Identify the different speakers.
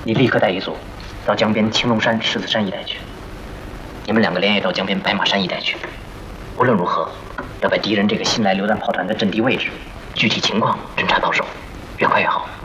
Speaker 1: 你立刻带一组到江边青龙山、狮子山一带去。你们2个连夜到江边白马山一带去。无论如何，要把敌人这个新来榴弹炮团的阵地位置、具体情况侦查到手，越快越好。